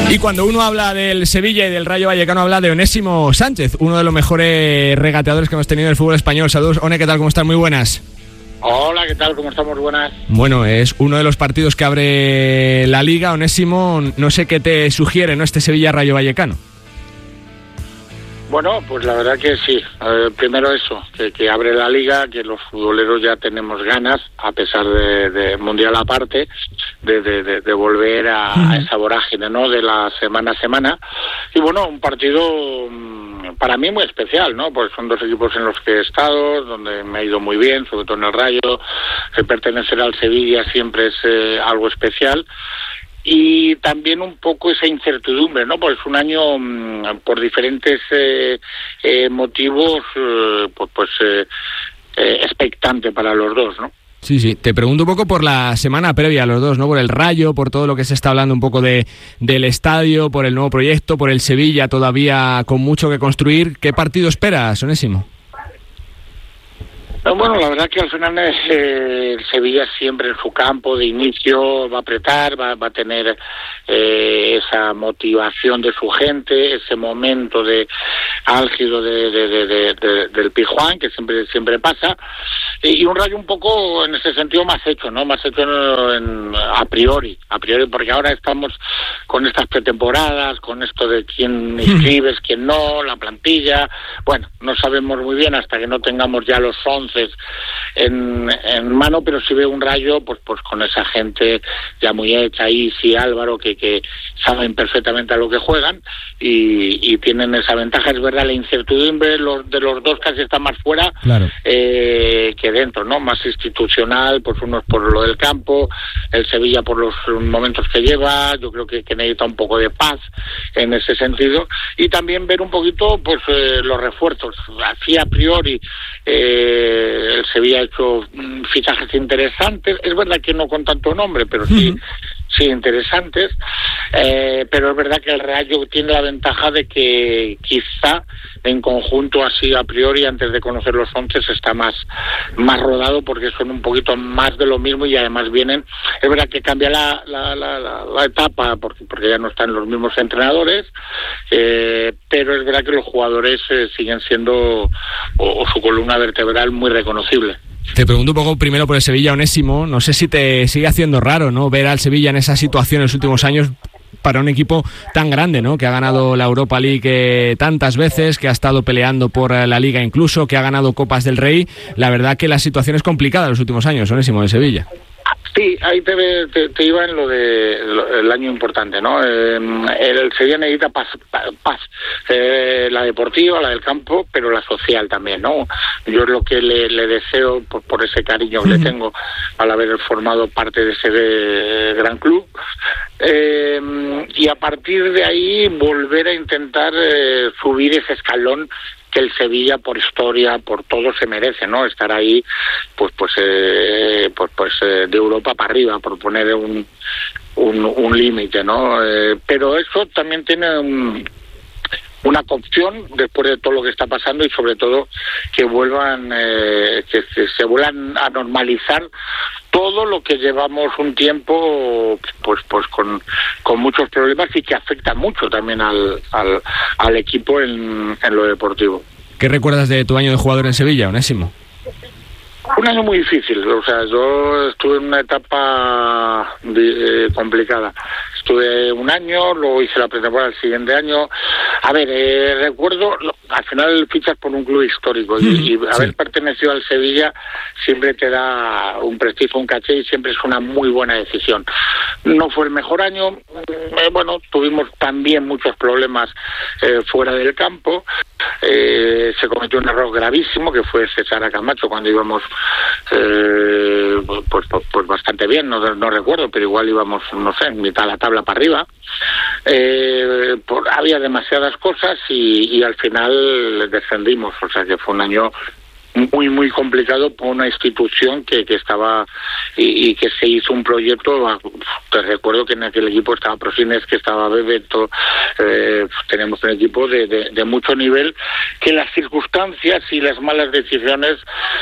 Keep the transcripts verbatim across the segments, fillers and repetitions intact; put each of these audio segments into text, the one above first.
Y cuando uno habla del Sevilla y del Rayo Vallecano, habla de Onésimo Sánchez, uno de los mejores regateadores que hemos tenido en el fútbol español. Saludos, One, ¿qué tal? ¿Cómo estás? Muy buenas. Hola, ¿qué tal? ¿Cómo estamos? Buenas. Bueno, es uno de los partidos que abre la Liga. Onésimo, no sé qué te sugiere, ¿no?, este Sevilla-Rayo Vallecano. Bueno, pues la verdad que sí. Eh, primero eso, que, que abre la Liga, que los futboleros ya tenemos ganas, a pesar de, de Mundial aparte, de, de, de, de volver a, uh-huh. a esa vorágine, ¿no?, de la semana a semana. Y bueno, un partido para mí muy especial, ¿no? Pues son dos equipos en los que he estado, donde me ha ido muy bien, sobre todo en el Rayo. Que pertenecer al Sevilla siempre es eh, algo especial. Y también un poco esa incertidumbre, ¿no? Pues un año, mmm, por diferentes eh, eh, motivos, eh, pues, pues eh, eh, expectante para los dos, ¿no? Sí, sí. Te pregunto un poco por la semana previa a los dos, ¿no? Por el Rayo, por todo lo que se está hablando un poco de del estadio, por el nuevo proyecto, por el Sevilla todavía con mucho que construir. ¿Qué partido esperas, Onésimo? Bueno, la verdad que al final eh, el Sevilla siempre en su campo de inicio va a apretar, va, va a tener eh, esa motivación de su gente, ese momento de álgido de, de, de, de, de, del Pizjuán, que siempre siempre pasa, y, y un Rayo un poco en ese sentido más hecho, ¿no? Más hecho en, en, a priori, a priori, porque ahora estamos con estas pretemporadas, con esto de quién inscribes, quién no, la plantilla. Bueno, no sabemos muy bien hasta que no tengamos ya los once En, en mano, pero sí veo un Rayo pues pues con esa gente ya muy hecha, Isi, Álvaro, que, que saben perfectamente a lo que juegan y, y tienen esa ventaja. Es verdad, la incertidumbre los, de los dos casi está más fuera, claro. eh, que dentro, ¿no? Más institucional, pues unos por lo del campo, el Sevilla por los momentos que lleva. Yo creo que, que necesita un poco de paz en ese sentido, y también ver un poquito pues eh, los refuerzos. Así a priori eh, el Sevilla ha hecho mm, fichajes interesantes, es verdad que no con tanto nombre, pero sí, uh-huh. sí interesantes, eh, pero es verdad que el Rayo tiene la ventaja de que quizá en conjunto, así a priori, antes de conocer los once, está más, más rodado, porque son un poquito más de lo mismo y además vienen, es verdad que cambia la, la, la, la, la etapa, porque, porque ya no están los mismos entrenadores, eh, pero es verdad que los jugadores eh, siguen siendo, o, o su columna vertebral, muy reconocible. Te pregunto un poco primero por el Sevilla, Onésimo. No sé si te sigue haciendo raro, ¿no?, ver al Sevilla en esa situación en los últimos años para un equipo tan grande, ¿no?, que ha ganado la Europa League eh, tantas veces, que ha estado peleando por eh, la Liga incluso, que ha ganado Copas del Rey. La verdad que la situación es complicada en los últimos años, Onésimo, de Sevilla. Sí, ahí te, te, te iba en lo de lo, el año importante, ¿no? Eh, el Sevilla necesita paz, paz eh, la deportiva, la del campo, pero la social también, ¿no? Yo es lo que le, le deseo por, por ese cariño que le tengo al haber formado parte de ese de, gran club. Eh, y a partir de ahí volver a intentar eh, subir ese escalón que el Sevilla, por historia, por todo, se merece, ¿no? Estar ahí, pues pues eh, pues, pues eh, de Europa para arriba, por poner un un, un límite, ¿no? Eh, pero eso también tiene un, una cocción después de todo lo que está pasando, y sobre todo que vuelvan, eh, que, que se vuelvan a normalizar todo lo que llevamos un tiempo pues pues con, con muchos problemas, y que afecta mucho también al, al, al equipo en, en lo deportivo. ¿Qué recuerdas de tu año de jugador en Sevilla, Onésimo? Un año muy difícil, o sea, yo estuve en una etapa de, eh, complicada. Estuve un año, luego hice la pretemporada el siguiente año. A ver, eh, recuerdo, al final fichas por un club histórico, y, y haber sí. pertenecido al Sevilla siempre te da un prestigio, un caché, y siempre es una muy buena decisión. No fue el mejor año, eh, bueno, tuvimos también muchos problemas eh, fuera del campo. Eh, se cometió un error gravísimo, que fue cesar a Camacho cuando íbamos eh, pues, pues, pues bastante bien, no, no recuerdo, pero igual íbamos, no sé, en mitad de la tabla para arriba. Eh, por, había demasiadas cosas y, y al final descendimos, o sea que fue un año muy muy complicado por una institución que, que estaba y, y que se hizo un proyecto. Te recuerdo que en aquel equipo estaba Prosines, que estaba Bebeto, eh, tenemos un equipo de, de, de mucho nivel, que las circunstancias y las malas decisiones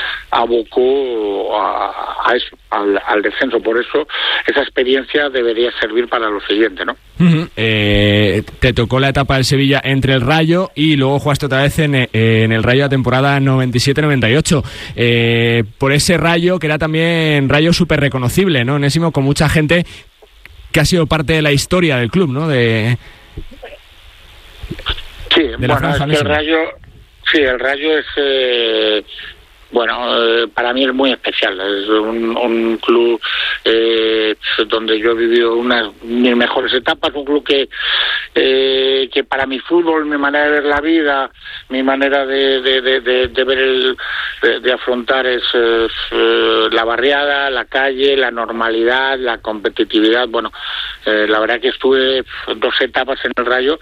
abocó a, a eso, al, al descenso. Por eso esa experiencia debería servir para lo siguiente, ¿no? Uh-huh. Eh, te tocó la etapa del Sevilla entre el Rayo y luego jugaste otra vez en, en el Rayo la temporada noventa y siete noventa y ocho. Eh, por ese Rayo, que era también Rayo súper reconocible, ¿no, Onésimo? Con mucha gente que ha sido parte de la historia del club, ¿no? De, sí, de la bueno, es que el Rayo, sí, el Rayo es... Eh... Bueno, eh, para mí es muy especial. Es un, un club eh, donde yo he vivido unas mis mejores etapas, un club que eh, que para mi fútbol, mi manera de ver la vida, mi manera de de, de, de, de ver el de, de afrontar es, es eh, la barriada, la calle, la normalidad, la competitividad. Bueno, eh, la verdad que estuve dos etapas en el Rayo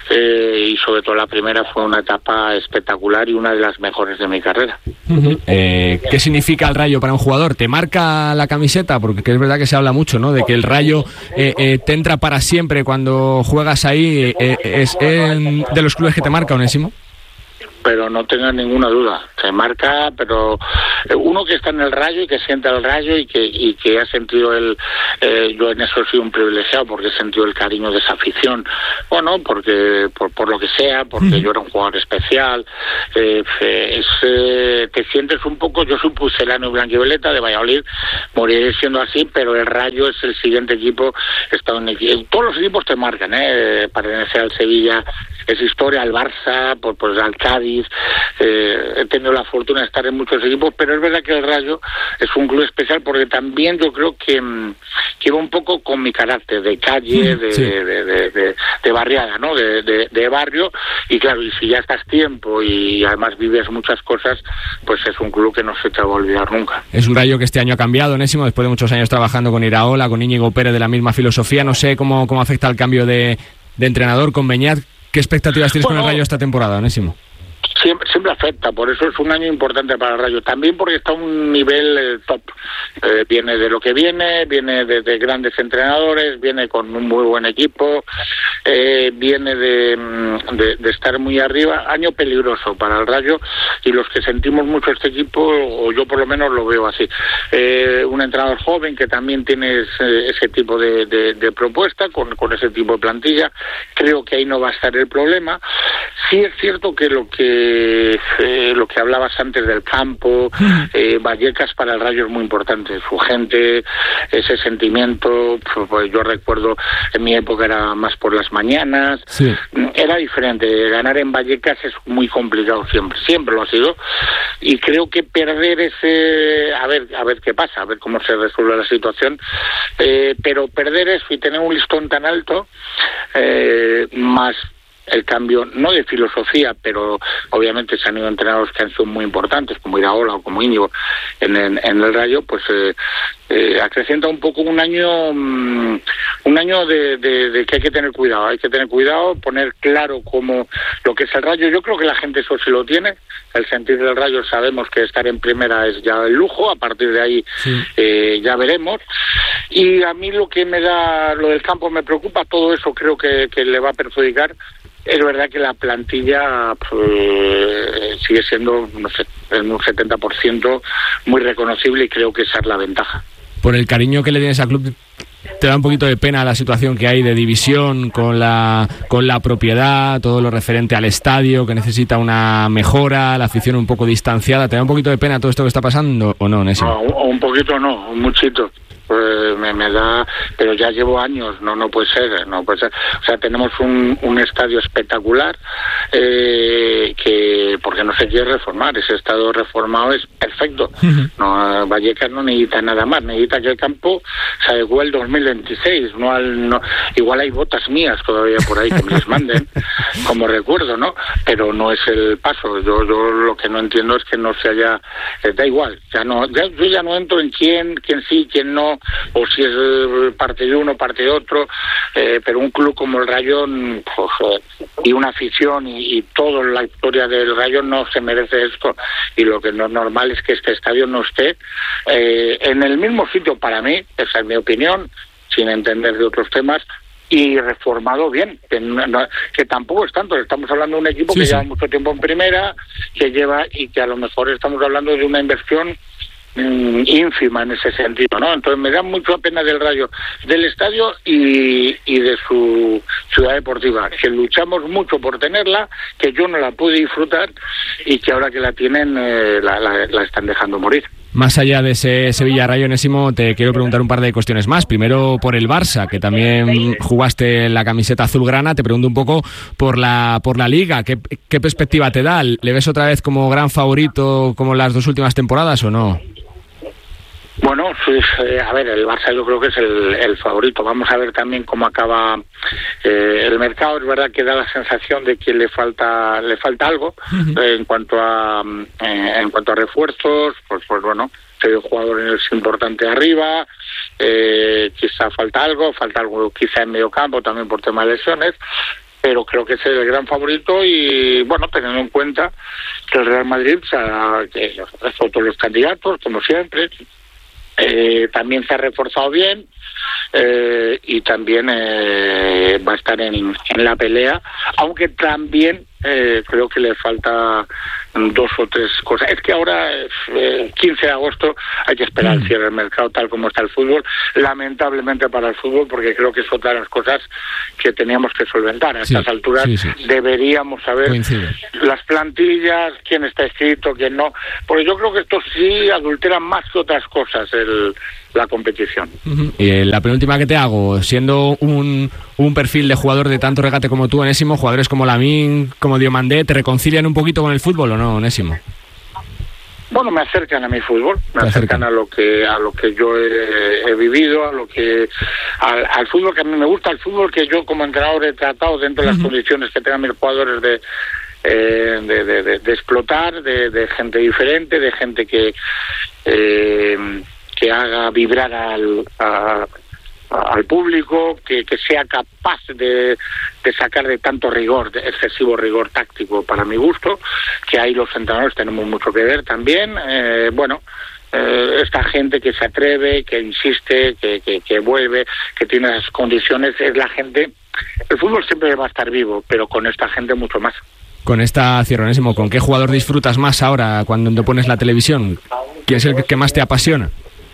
eh, y sobre todo la primera fue una etapa espectacular y una de las mejores de mi carrera. Uh-huh. Eh, ¿Qué significa el Rayo para un jugador? ¿Te marca la camiseta? Porque es verdad que se habla mucho, ¿no? De que el Rayo eh, eh, te entra para siempre cuando juegas ahí. Eh, ¿Es eh, de los clubes que te marca, Onésimo? Pero no tengas ninguna duda, se marca, pero uno que está en el Rayo y que siente el Rayo y que y que ha sentido el, eh, yo en eso he sido un privilegiado porque he sentido el cariño de esa afición, bueno, porque por, por lo que sea, porque mm. yo era un jugador especial, eh, es, eh, te sientes un poco, yo soy pucelano y blanquivioleta de Valladolid, moriré siendo así, pero el Rayo es el siguiente equipo, está en el, todos los equipos te marcan, eh, pertenecer al Sevilla es historia, al Barça, pues, pues al Cádiz, eh, he tenido la fortuna de estar en muchos equipos, pero es verdad que el Rayo es un club especial porque también yo creo que, que va un poco con mi carácter de calle, de, sí. de, de, de, de, de barriada, ¿no? De, de, de barrio, y claro, y si ya estás tiempo y además vives muchas cosas, pues es un club que no se te va a olvidar nunca. Es un Rayo que este año ha cambiado, Onésimo, después de muchos años trabajando con Iraola, con Íñigo Pérez de la misma filosofía, no sé cómo, cómo afecta el cambio de, de entrenador con Beñat. ¿Qué expectativas tienes bueno, con el Rayo esta temporada, Onésimo? Siempre, siempre afecta, por eso es un año importante para el Rayo. También porque está a un nivel eh, top. Eh, viene de lo que viene, viene de, de grandes entrenadores, viene con un muy buen equipo, eh, viene de, de, de estar muy arriba. Año peligroso para el Rayo y los que sentimos mucho este equipo, o yo por lo menos lo veo así. Eh, un entrenador joven que también tiene ese, ese tipo de, de, de propuesta, con, con ese tipo de plantilla. Creo que ahí no va a estar el problema. Sí es cierto que lo que Eh, lo que hablabas antes del campo, eh, Vallecas para el Rayo es muy importante, su gente, ese sentimiento, pues yo recuerdo en mi época era más por las mañanas, sí. Era diferente, ganar en Vallecas es muy complicado siempre, siempre lo ha sido, y creo que perder ese, a ver, a ver qué pasa, a ver cómo se resuelve la situación, eh, pero perder eso y tener un listón tan alto, eh, más el cambio, no de filosofía, pero obviamente se han ido entrenadores que han sido muy importantes, como Iraola o como Íñigo en, en, en el Rayo, pues eh, eh, acrecenta un poco un año um, un año de, de, de que hay que tener cuidado, hay que tener cuidado, poner claro cómo lo que es el Rayo. Yo creo que la gente eso sí lo tiene, el sentir del Rayo, sabemos que estar en primera es ya el lujo, a partir de ahí sí. eh, ya veremos, y a mí lo que me da, lo del campo me preocupa, todo eso creo que, que le va a perjudicar. Es verdad que la plantilla pues, sigue siendo, no sé, en un setenta por ciento muy reconocible y creo que esa es la ventaja. Por el cariño que le tienes al club, ¿te da un poquito de pena la situación que hay de división con la con la propiedad, todo lo referente al estadio, que necesita una mejora, la afición un poco distanciada? ¿Te da un poquito de pena todo esto que está pasando o no, Onésimo? No, un poquito no, un muchito. Pues me, me da, pero ya llevo años, no no puede ser, no puede ser. O sea, tenemos un, un estadio espectacular eh, que porque no se quiere reformar, ese estadio reformado es perfecto. Uh-huh. No, Vallecas no necesita nada más, necesita que el campo se adecue el dos mil veintiséis, no al no, igual hay botas mías todavía por ahí que me les manden, como recuerdo, ¿no? Pero no es el paso. Yo yo lo que no entiendo es que no se haya, eh, da igual, ya no, ya, yo ya no entro en quién, quién sí, quién no, o si es parte de uno, parte de otro, eh, pero un club como el Rayo, pues, eh, y una afición y, y toda la historia del Rayo no se merece esto, y lo que no es normal es que este estadio no esté eh, en el mismo sitio para mí, esa es mi opinión, sin entender de otros temas, y reformado bien, que, no, que tampoco es tanto, estamos hablando de un equipo sí, que sí. lleva mucho tiempo en primera, que lleva, y que a lo mejor estamos hablando de una inversión mmm, ínfima en ese sentido, ¿no? Entonces me da mucha pena del Rayo, del estadio y, y de su ciudad deportiva, que luchamos mucho por tenerla, que yo no la pude disfrutar y que ahora que la tienen eh, la, la, la están dejando morir. Más allá de ese Sevilla-Rayo, Onésimo, te quiero preguntar un par de cuestiones más. Primero por el Barça, que también jugaste en la camiseta azulgrana. Te pregunto un poco por la por la Liga. ¿Qué, qué perspectiva te da? ¿Le ves otra vez como gran favorito como las dos últimas temporadas o no? Bueno, pues, eh, a ver, el Barça yo creo que es el, el favorito. Vamos a ver también cómo acaba eh, el mercado. Es verdad que da la sensación de que le falta le falta algo uh-huh. eh, en cuanto a eh, en cuanto a refuerzos. Pues, pues bueno, hay jugadores importantes arriba. Eh, quizá falta algo, falta algo quizá en medio campo también por tema de lesiones. Pero creo que es el gran favorito y, bueno, teniendo en cuenta que el Real Madrid se ha, que es otro de los candidatos, como siempre. Eh, también se ha reforzado bien eh, y también eh, va a estar en, en la pelea, aunque también eh, creo que le falta dos o tres cosas. Es que ahora, eh, quince de agosto, hay que esperar el cierre del mercado tal como está el fútbol, lamentablemente para el fútbol, porque creo que es otra de las cosas que teníamos que solventar. A sí, estas alturas sí, sí. deberíamos saber Coincide. las plantillas, quién está escrito, quién no, porque yo creo que esto sí adultera más que otras cosas el, la competición. Uh-huh. Y la penúltima que te hago, siendo un, un perfil de jugador de tanto regate como tú, Onésimo, jugadores como Lamine, como Diomandé, ¿te reconcilian un poquito con el fútbol o no, Onésimo? Bueno, me acercan a mi fútbol, me acercan a lo que a lo que yo he, he vivido, a lo que al, al fútbol que a mí me gusta, al fútbol que yo como entrenador he tratado dentro de las uh-huh. condiciones que tengan mis jugadores de eh, de, de, de, de explotar, de, de gente diferente, de gente que eh, que haga vibrar al a, al público, que, que sea capaz de, de sacar de tanto rigor, de excesivo rigor táctico para mi gusto, que ahí los entrenadores tenemos mucho que ver también. Eh, bueno, eh, esta gente que se atreve, que insiste, que, que, que vuelve, que tiene las condiciones, es la gente. El fútbol siempre va a estar vivo, pero con esta gente mucho más. Con esta, cierro, Onésimo, ¿con qué jugador disfrutas más ahora cuando te pones la televisión? ¿Quién es el que más te apasiona?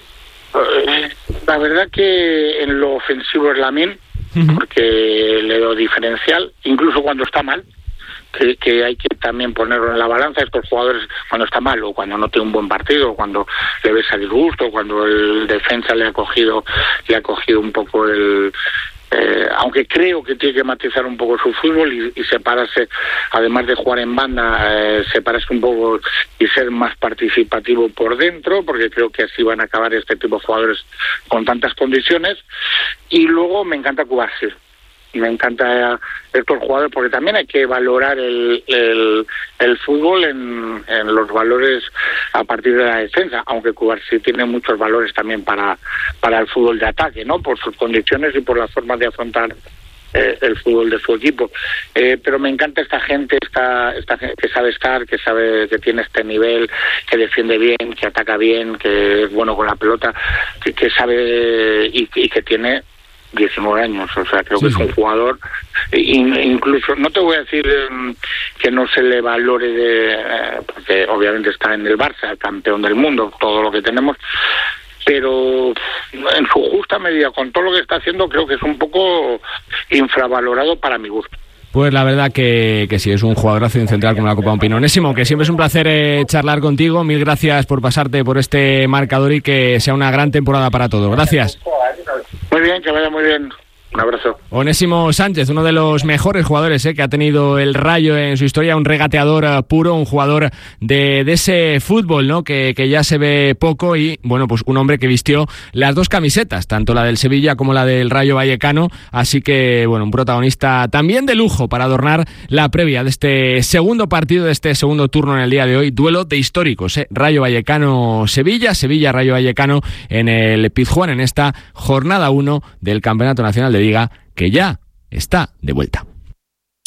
La verdad que en lo ofensivo es Lamine, uh-huh. porque le doy diferencial, incluso cuando está mal, que, que hay que también ponerlo en la balanza. Estos jugadores cuando está mal o cuando no tiene un buen partido, cuando le ves a disgusto, cuando el defensa le ha cogido, le ha cogido un poco el... Eh, aunque creo que tiene que matizar un poco su fútbol y, y separarse, además de jugar en banda, eh, separarse un poco y ser más participativo por dentro, porque creo que así van a acabar este tipo de jugadores con tantas condiciones. Y luego me encanta Cubarsí, me encanta estos jugadores, porque también hay que valorar el, el, el fútbol en, en los valores a partir de la defensa, aunque Cubarsí tiene muchos valores también para, para el fútbol de ataque, ¿no? Por sus condiciones y por la forma de afrontar eh, el fútbol de su equipo. Eh, pero me encanta esta gente, esta, esta gente que sabe estar, que sabe que tiene este nivel, que defiende bien, que ataca bien, que es bueno con la pelota, que, que sabe y, y que tiene diecinueve años, o sea, creo sí, que es un jugador, incluso, no te voy a decir um, que no se le valore, de, eh, porque obviamente está en el Barça, campeón del mundo, todo lo que tenemos, pero en su justa medida, con todo lo que está haciendo, creo que es un poco infravalorado para mi gusto. Pues la verdad que, que sí, es un jugadorazo y un central como la Copa un Pino. Onésimo, que siempre es un placer eh, charlar contigo. Mil gracias por pasarte por este marcador y que sea una gran temporada para todos. Gracias. Muy bien, que vaya muy bien. Un abrazo. Onésimo Sánchez, uno de los mejores jugadores eh, que ha tenido el Rayo en su historia, un regateador uh, puro, un jugador de, de ese fútbol, ¿no? Que, que ya se ve poco y, bueno, pues un hombre que vistió las dos camisetas, tanto la del Sevilla como la del Rayo Vallecano, así que, bueno, un protagonista también de lujo para adornar la previa de este segundo partido, de este segundo turno en el día de hoy, duelo de históricos, ¿eh? Rayo Vallecano-Sevilla, Sevilla-Rayo Vallecano en el Pizjuán en esta jornada uno del Campeonato Nacional de Liga, que ya está de vuelta.